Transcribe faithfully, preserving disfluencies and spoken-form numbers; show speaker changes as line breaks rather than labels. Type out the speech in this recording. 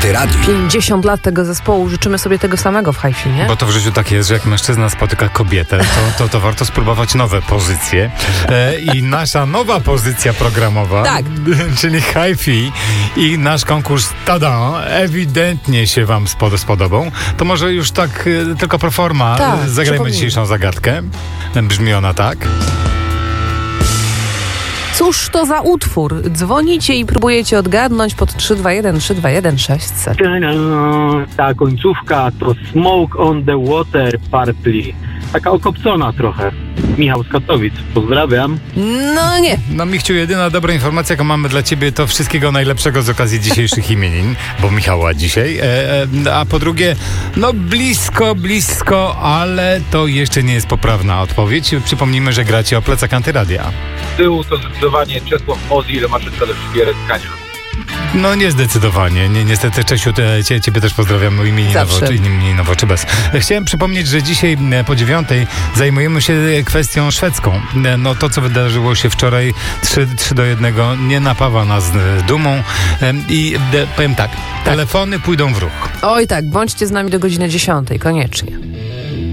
Antyradiu.
pięćdziesiąt lat tego zespołu, życzymy sobie tego samego w Hi-Fi, nie?
Bo to w życiu tak jest, że jak mężczyzna spotyka kobietę, to, to, to warto spróbować nowe pozycje. E, I nasza nowa pozycja programowa,
Tak.
czyli Hi-Fi i nasz konkurs Tada, ewidentnie się wam spod- spodobał. To może już tak e, tylko pro forma
Tak,
e, zagrajmy
przypomnijmy.
dzisiejszą zagadkę. Brzmi ona tak.
Cóż to za utwór? Dzwonicie i próbujecie odgadnąć pod trzy dwa jeden trzy dwa jeden sześć zero zero.
Ta końcówka to Smoke on the Water Partly. Taka okopcona trochę. Michał z Katowic, pozdrawiam.
No nie.
No Michciu, jedyna dobra informacja, jaką mamy dla ciebie, to wszystkiego najlepszego z okazji dzisiejszych imienin, bo Michała dzisiaj. E, e, a po drugie, no blisko, blisko, ale to jeszcze nie jest poprawna odpowiedź. Przypomnijmy, że gracie o plecak Antyradia.
Z tyłu to zdecydowanie Czesław Mozil, maszynka do szpiereckania.
No nie zdecydowanie. Nie, niestety, Czesiu, te, cie, ciebie też pozdrawiam imieninowo,
Zawsze.
czy imieninowo, czy bez. Chciałem przypomnieć, że dzisiaj e, po dziewiątej zajmujemy się kwestią szwedzką. E, No to, co wydarzyło się wczoraj, trzy do jednego, nie napawa nas e, dumą. E, I e, powiem tak, telefony pójdą w ruch.
Oj tak, bądźcie z nami do godziny dziesiątej, koniecznie.